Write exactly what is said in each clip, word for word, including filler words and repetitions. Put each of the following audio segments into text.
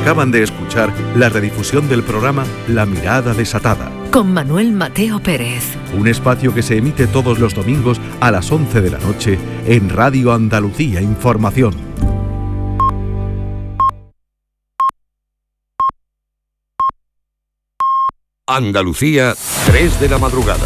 Acaban de escuchar la redifusión del programa La Mirada Desatada, con Manuel Mateo Pérez. Un espacio que se emite todos los domingos a las once de la noche en Radio Andalucía Información. Andalucía, tres de la madrugada.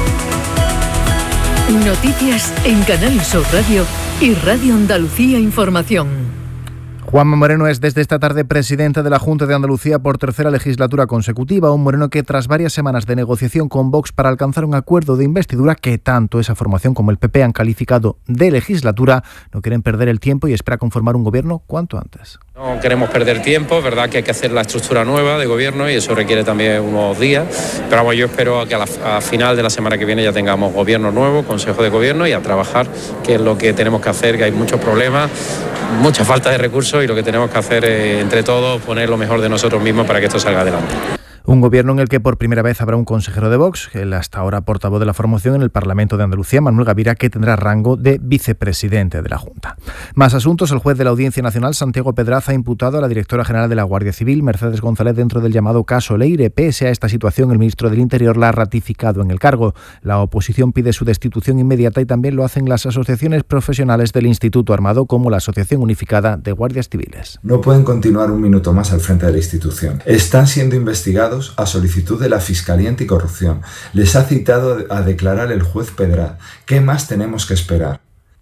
Noticias en Canal Sur Radio y Radio Andalucía Información. Juanma Moreno es desde esta tarde presidente de la Junta de Andalucía por tercera legislatura consecutiva. Un Moreno que, tras varias semanas de negociación con Vox para alcanzar un acuerdo de investidura que tanto esa formación como el P P han calificado de legislatura, no quieren perder el tiempo y espera conformar un gobierno cuanto antes. No queremos perder tiempo, es verdad que hay que hacer la estructura nueva de gobierno y eso requiere también unos días, pero bueno, yo espero que a la a final de la semana que viene ya tengamos gobierno nuevo, consejo de gobierno y a trabajar, que es lo que tenemos que hacer, que hay muchos problemas, mucha falta de recursos y lo que tenemos que hacer es, entre todos, poner lo mejor de nosotros mismos para que esto salga adelante. Un gobierno en el que por primera vez habrá un consejero de Vox, el hasta ahora portavoz de la formación en el Parlamento de Andalucía, Manuel Gavira, que tendrá rango de vicepresidente de la Junta. Más asuntos. El juez de la Audiencia Nacional, Santiago Pedraza, ha imputado a la directora general de la Guardia Civil, Mercedes González, dentro del llamado caso Leire. Pese a esta situación, el ministro del Interior la ha ratificado en el cargo. La oposición pide su destitución inmediata y también lo hacen las asociaciones profesionales del Instituto Armado, como la Asociación Unificada de Guardias Civiles. No pueden continuar un minuto más al frente de la institución. Están siendo investigados a solicitud de la Fiscalía Anticorrupción. Les ha citado a declarar el juez Pedraz. ¿Qué más tenemos que esperar?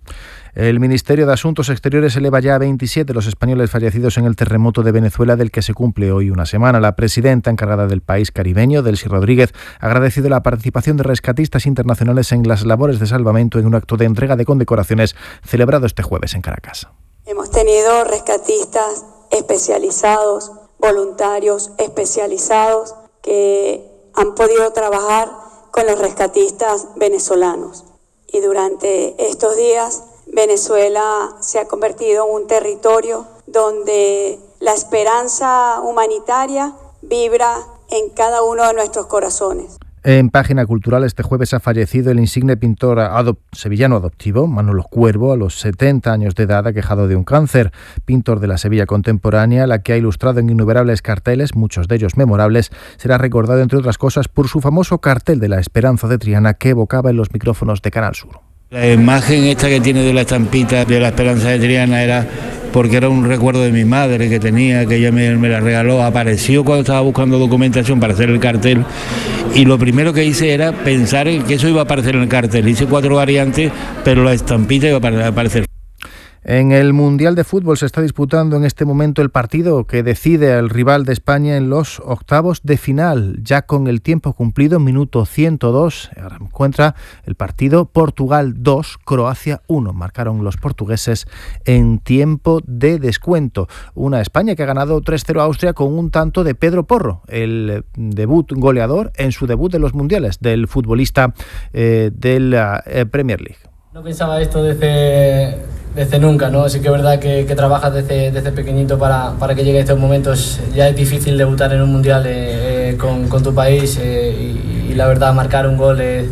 El Ministerio de Asuntos Exteriores eleva ya a veintisiete los españoles fallecidos en el terremoto de Venezuela, del que se cumple hoy una semana. La presidenta encargada del país caribeño, Delcy Rodríguez, ha agradecido la participación de rescatistas internacionales en las labores de salvamento en un acto de entrega de condecoraciones celebrado este jueves en Caracas. Hemos tenido rescatistas especializados, voluntarios especializados que han podido trabajar con los rescatistas venezolanos. Y durante estos días, Venezuela se ha convertido en un territorio donde la esperanza humanitaria vibra en cada uno de nuestros corazones. En Página Cultural, este jueves ha fallecido el insigne pintor adop- sevillano adoptivo, Manolo Cuervo, a los setenta años de edad, aquejado de un cáncer. Pintor de la Sevilla contemporánea, la que ha ilustrado en innumerables carteles, muchos de ellos memorables, será recordado, entre otras cosas, por su famoso cartel de la Esperanza de Triana, que evocaba en los micrófonos de Canal Sur. La imagen esta que tiene de la estampita de la Esperanza de Triana era porque era un recuerdo de mi madre que tenía, que ella me, me la regaló. Apareció cuando estaba buscando documentación para hacer el cartel y lo primero que hice era pensar en que eso iba a aparecer en el cartel. Hice cuatro variantes, pero la estampita iba a aparecer. En el Mundial de Fútbol se está disputando en este momento el partido que decide al rival de España en los octavos de final. Ya con el tiempo cumplido, minuto ciento dos, ahora encuentra el partido Portugal dos, Croacia uno. Marcaron los portugueses en tiempo de descuento. Una España que ha ganado tres cero a Austria con un tanto de Pedro Porro, el debut goleador en su debut de los Mundiales del futbolista eh, de la eh, Premier League. No pensaba esto desde, desde nunca, ¿no? Sí que es verdad que, que trabajas desde, desde pequeñito para, para que llegue estos momentos. Ya es difícil debutar en un mundial eh, eh, con, con tu país eh, y, y la verdad marcar un gol eh,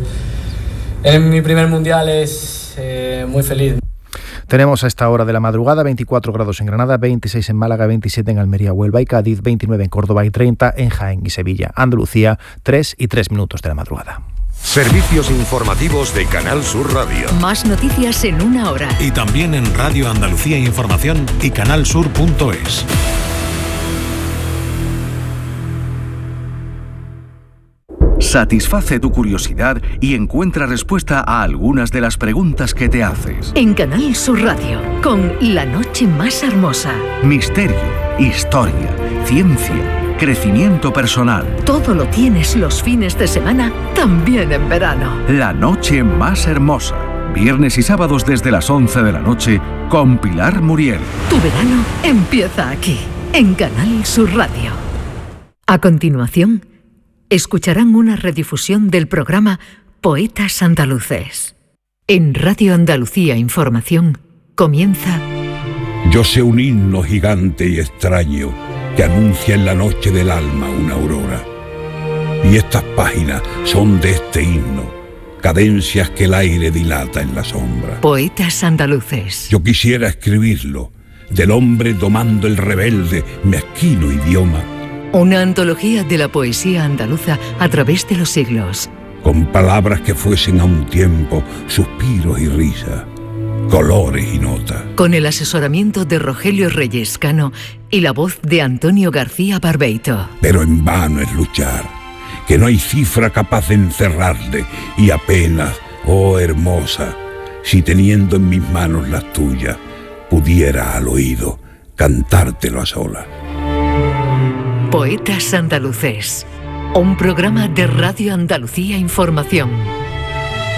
en mi primer mundial es eh, muy feliz. Tenemos a esta hora de la madrugada veinticuatro grados en Granada, veintiséis en Málaga, veintisiete en Almería, Huelva y Cádiz, veintinueve en Córdoba y treinta en Jaén y Sevilla. Andalucía, tres y tres minutos de la madrugada. Servicios informativos de Canal Sur Radio. Más noticias en una hora. Y también en Radio Andalucía Información y canalsur punto es. Satisface tu curiosidad y encuentra respuesta a algunas de las preguntas que te haces. En Canal Sur Radio, con La Noche Más Hermosa. Misterio, historia, ciencia, crecimiento personal. Todo lo tienes los fines de semana, también en verano. La Noche Más Hermosa. Viernes y sábados desde las once de la noche con Pilar Muriel. Tu verano empieza aquí, en Canal Sur Radio. A continuación, escucharán una redifusión del programa Poetas Andaluces. En Radio Andalucía Información comienza... Yo sé un himno gigante y extraño que anuncia en la noche del alma una aurora. Y estas páginas son de este himno, cadencias que el aire dilata en la sombra. Poetas Andaluces. Yo quisiera escribirlo, del hombre domando el rebelde, mezquino idioma. Una antología de la poesía andaluza a través de los siglos. Con palabras que fuesen a un tiempo suspiros y risas, colores y notas. Con el asesoramiento de Rogelio Reyes Cano y la voz de Antonio García Barbeito. Pero en vano es luchar, que no hay cifra capaz de encerrarle, y apenas, oh hermosa, si teniendo en mis manos las tuyas, pudiera al oído cantártelo a solas. Poetas Andaluces, un programa de Radio Andalucía Información.